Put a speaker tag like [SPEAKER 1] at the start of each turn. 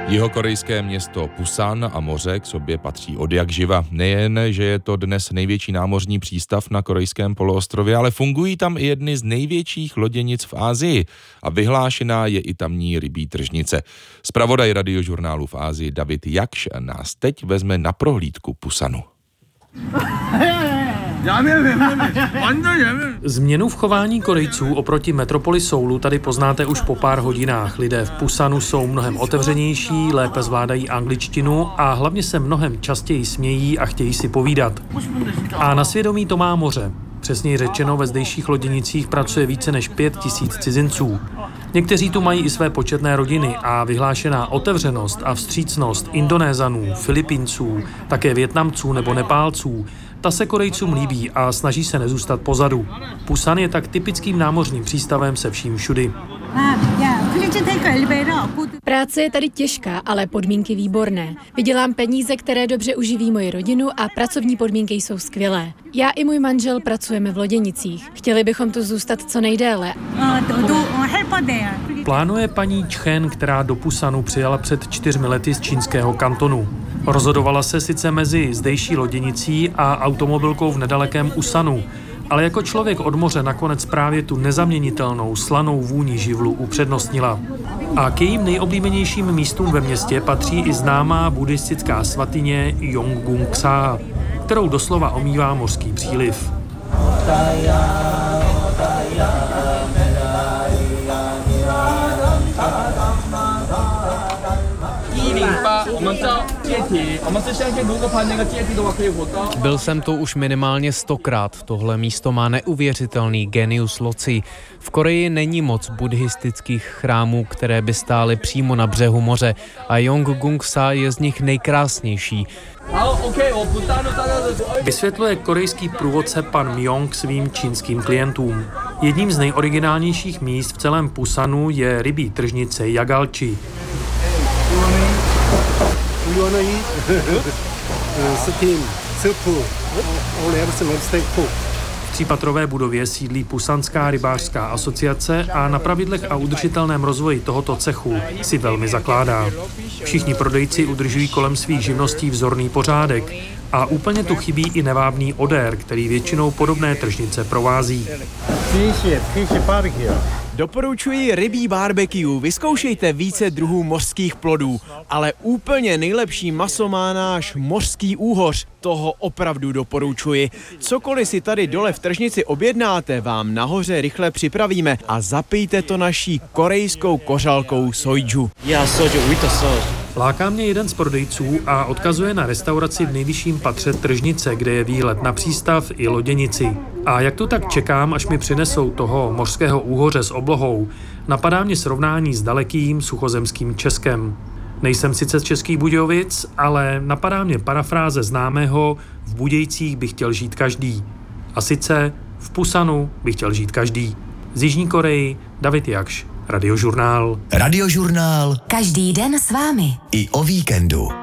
[SPEAKER 1] Jihokorejské město Pusan a moře k sobě patří odjakživa. Nejen, že je to dnes největší námořní přístav na korejském poloostrově, ale fungují tam i jedny z největších loděnic v Asii a vyhlášená je i tamní rybí tržnice. Zpravodaj radiožurnálu v Asii David Jakš nás teď vezme na prohlídku Pusanu.
[SPEAKER 2] Změnu v chování Korejců oproti metropoli Soulu tady poznáte už po pár hodinách. Lidé v Pusanu jsou mnohem otevřenější, lépe zvládají angličtinu a hlavně se mnohem častěji smějí a chtějí si povídat. A na svědomí to má moře. Přesněji řečeno, ve zdejších loděnicích pracuje více než 5 000 cizinců. Někteří tu mají i své početné rodiny a vyhlášená otevřenost a vstřícnost Indonézanů, Filipínců, také Vietnamců nebo Nepálců, ta se Korejcům líbí a snaží se nezůstat pozadu. Pusan je tak typickým námořním přístavem se vším všudy.
[SPEAKER 3] Práce je tady těžká, ale podmínky výborné. Vydělám peníze, které dobře uživí moji rodinu a pracovní podmínky jsou skvělé. Já i můj manžel pracujeme v loděnicích. Chtěli bychom tu zůstat co nejdéle.
[SPEAKER 2] Plánuje paní Chen, která do Pusanu přijala před 4 lety z čínského kantonu. Rozhodovala se sice mezi zdejší loděnicí a automobilkou v nedalekém Usanu, ale jako člověk od moře nakonec právě tu nezaměnitelnou slanou vůni živlu upřednostnila. A k jejím nejoblíbenějším místům ve městě patří i známá buddhistická svatyně Yonggwangsa, kterou doslova omývá mořský příliv.
[SPEAKER 4] Byl jsem tu už minimálně 100krát. Tohle místo má neuvěřitelný genius loci. V Koreji není moc buddhistických chrámů, které by stály přímo na břehu moře a Yonggwangsa je z nich nejkrásnější.
[SPEAKER 2] Vysvětluje korejský průvodce pan Myong svým čínským klientům. Jedním z nejoriginálnějších míst v celém Pusanu je rybí tržnice Jagalchi. V 3patrové budově sídlí Pusanská rybářská asociace a na pravidlech a udržitelném rozvoji tohoto cechu si velmi zakládá. Všichni prodejci udržují kolem svých živností vzorný pořádek a úplně tu chybí i nevábný odér, který většinou podobné tržnice provází.
[SPEAKER 5] Doporučuji rybí barbecue, vyzkoušejte více druhů mořských plodů, ale úplně nejlepší maso má náš mořský úhoř, toho opravdu doporučuji. Cokoliv si tady dole v tržnici objednáte, vám nahoře rychle připravíme a zapijte to naší korejskou kořalkou soju.
[SPEAKER 2] Láká mě jeden z prodejců a odkazuje na restauraci v nejvyšším patře tržnice, kde je výhled na přístav i loděnici. A jak tu tak čekám, až mi přinesou toho mořského úhoře s oblohou, napadá mě srovnání s dalekým suchozemským Českem. Nejsem sice z Českých Budějovic, ale napadá mě parafráze známého v Budějcích by chtěl žít každý. A sice v Pusanu by chtěl žít každý. Z Jižní Koreji David Jakš, Radiožurnál.
[SPEAKER 6] Radiožurnál. Každý den s vámi. I o víkendu.